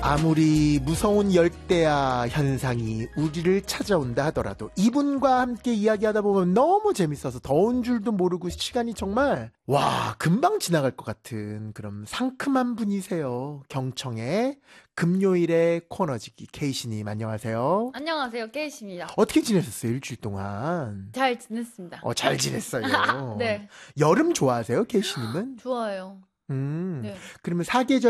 아무리 무서운 열대야 현상이 우리를 찾아온다 하더라도 이분과 함께 이야기하다 보면 너무 재밌어서 더운 줄도 모르고 시간이 정말 금방 지나갈 것 같은 그런 상큼한 분이세요. 경청의 금요일의 코너지기 케이씨님 안녕하세요. 안녕하세요, 케이씨입니다. 어떻게 지내셨어요? 일주일 동안? 잘 지냈습니다. 잘 지냈어요. 네. 여름 좋아하세요? 케이씨님은? 좋아요. 네. 그러면 사계절